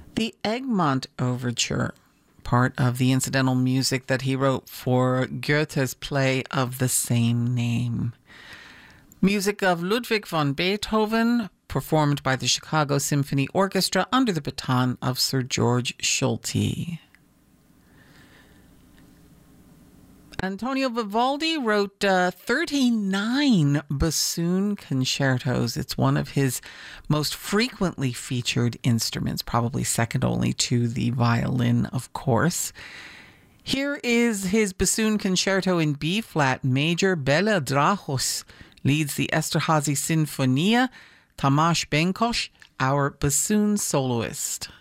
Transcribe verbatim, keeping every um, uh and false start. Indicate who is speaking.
Speaker 1: The Egmont Overture, part of the incidental music that he wrote for Goethe's play of the same name. Music of Ludwig van Beethoven, performed by the Chicago Symphony Orchestra under the baton of Sir George Solti. Antonio Vivaldi wrote uh, thirty-nine bassoon concertos. It's one of his most frequently featured instruments, probably second only to the violin, of course. Here is his bassoon concerto in B-flat major. Bela Drahos leads the Esterházy Sinfonia. Tamás Benkos, our bassoon soloist.